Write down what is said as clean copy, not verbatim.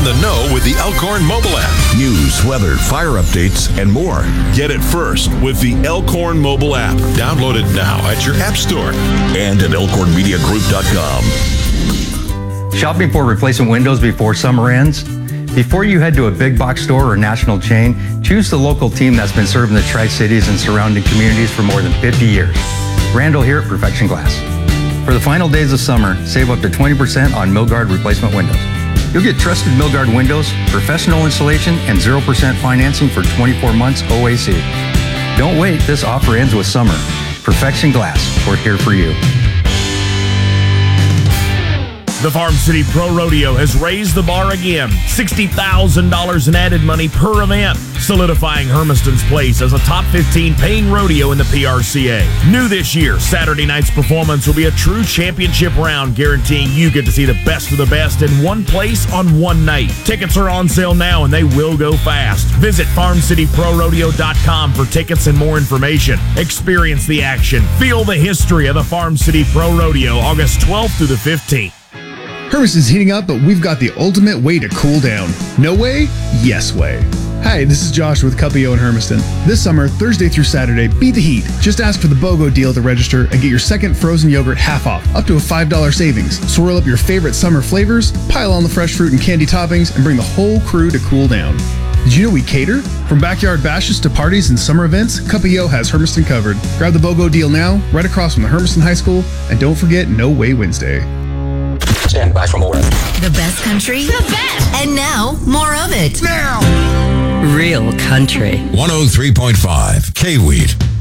in the know with the Elkhorn mobile app. News, weather, fire updates, and more. Get it first with the Elkhorn mobile app. Download it now at your app store and at elkhornmediagroup.com. Shopping for replacement windows before summer ends? Before you head to a big box store or national chain, choose the local team that's been serving the Tri-Cities and surrounding communities for more than 50 years. Randall here at Perfection Glass. For the final days of summer, save up to 20% on Milgard replacement windows. You'll get trusted Milgard windows, professional installation, and 0% financing for 24 months OAC. Don't wait, this offer ends with summer. Perfection Glass, we're here for you. The Farm City Pro Rodeo has raised the bar again. $60,000 in added money per event, solidifying Hermiston's place as a top 15 paying rodeo in the PRCA. New this year, Saturday night's performance will be a true championship round, guaranteeing you get to see the best of the best in one place on one night. Tickets are on sale now and they will go fast. Visit FarmCityProRodeo.com for tickets and more information. Experience the action. Feel the history of the Farm City Pro Rodeo, August 12th through the 15th. Hermiston's heating up, but we've got the ultimate way to cool down. No way? Yes way. Hi, this is Josh with Cupio in Hermiston. This summer, Thursday through Saturday, beat the heat. Just ask for the BOGO deal at the register and get your second frozen yogurt half off, up to a $5 savings. Swirl up your favorite summer flavors, pile on the fresh fruit and candy toppings, and bring the whole crew to cool down. Did you know we cater? From backyard bashes to parties and summer events, Cupio has Hermiston covered. Grab the BOGO deal now, right across from the Hermiston High School, and don't forget No Way Wednesday. Stand by for more. The best country. The best. And now, more of it. Now. Real country. 103.5 K-Weed.